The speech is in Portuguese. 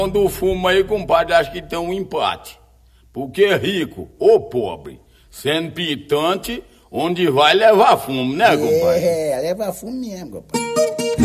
Do fumo aí, compadre, acho que tem um empate. Porque rico ou pobre, sendo pitante, onde vai levar fumo, né, compadre? É, leva fumo mesmo, compadre.